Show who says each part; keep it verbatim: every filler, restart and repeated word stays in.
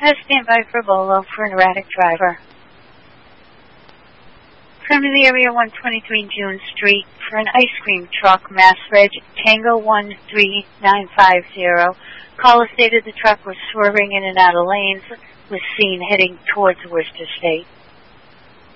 Speaker 1: Has standby for Bolo for an erratic driver. From the area one twenty-three June Street for an ice cream truck, Mass Reg Tango one three nine five zero. Caller stated the truck was swerving in and out of lanes, was seen heading towards Worcester State.